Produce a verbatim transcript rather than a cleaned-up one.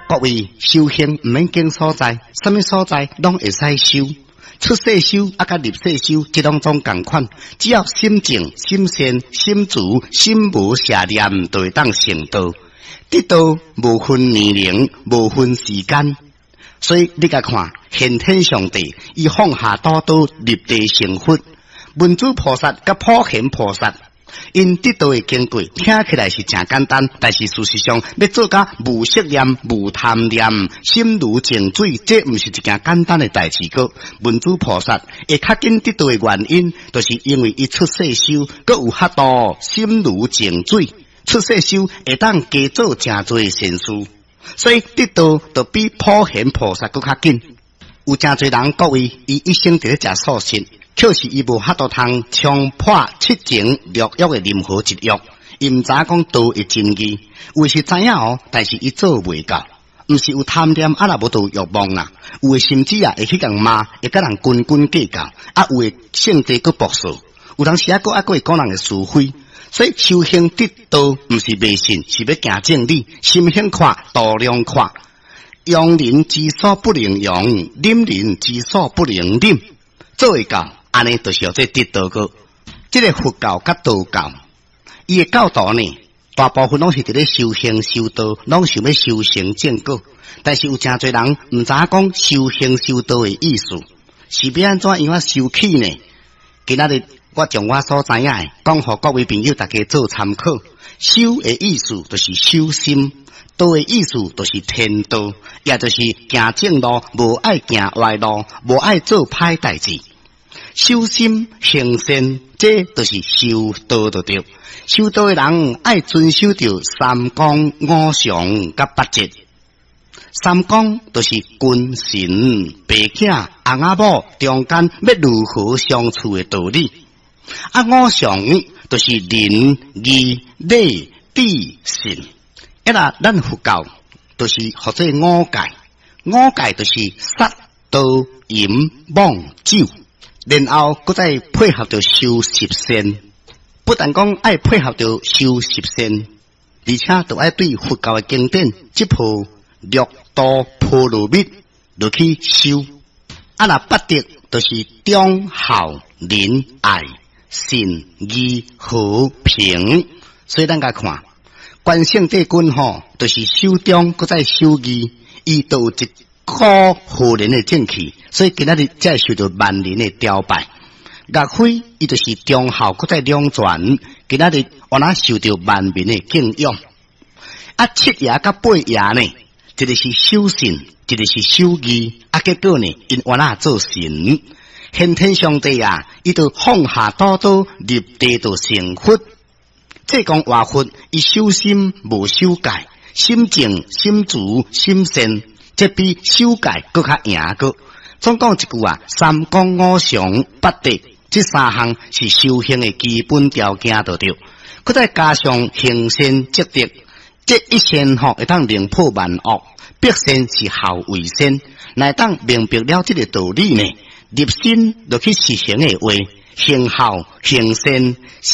各位修行唔免经所在，什么所在拢会使修。出世修啊，甲入世修，即两种共款。只要心静、心善、心足、心无邪念，就会当成道。得道无分年龄，无分时间。所以你甲看，先天上帝伊放下刀刀立地成佛，文殊菩萨甲普贤菩萨。因得到的经过听起来是真简单，但是事实上要做到无色念、无贪念、心如静水，这不是一件简单的代志。个文殊菩萨会较紧得到的原因，就是因为伊出世修，佮有法度心如静水，出世修会当加做真多善事，所以得到就比普贤菩萨佮较紧。有真多人各位，伊一生伫咧食素食。却是伊无法度通冲破七情六欲的任何一欲，伊毋知影讲道会真义，有是知影哦，但是伊做袂到，毋是有贪念啊，若无就欲望啦，有诶甚至啊会去共骂，会甲人斤斤计较，啊有诶性地佮博数，有当时啊，佮啊佮会讲人诶是非，所以修行得道毋是迷信，是要行正理，心胸宽，度量宽，用人之所不能用，忍人之所不能忍，做会到。安尼就是要做得道个，这个佛教甲道教，伊的教导呢，大部分拢是伫咧修行修道，拢想要修成正果。但是有真侪人毋知影讲修行修道的意思，是要安怎样修起呢？今仔日我将我所知影的讲，互各位朋友大家做参考。修的意思就是修心，道的意思就是天道，也就是行正路，无爱行歪路，无爱做歹代志。修心行善，这就是修道就对。修道的人爱遵守着三纲五常甲八节。三纲就是君臣、爸囝、翁仔某中间要如何相处的道理。啊，五常就是仁、义、礼、智、信。一啦，咱佛教就是或者五戒，五戒就是杀、盗、淫、妄、酒。然后，搁再配合着修十善，不但讲爱配合着修十善，而且都爱对佛教的经典这部六道波罗蜜落去修。啊，那八德就是忠孝仁爱信义和平。所以咱甲看，关圣帝君吼，就是修忠，搁再修义，伊都一颗和人的正气。所以今仔日才会受到万人的雕拜。岳飞伊就是忠孝搁再两全，今仔日我哪受到万民的敬仰。啊，七爷甲八爷呢，一个是修信，一个是修义，啊，结果呢，因我哪做神，先天上帝啊，伊就放下刀刀，立地就成佛。这讲话佛，伊修心无修戒，心静、心足、心善，这比修戒搁较赢个。总讲一句啊，三纲五常八德，这三项是修行的基本条件就对。佮再加上行善积德，这一善吼会当令破万恶，必善是孝为先。乃当明白了这个道理呢，入心就去实行的话，行孝行善。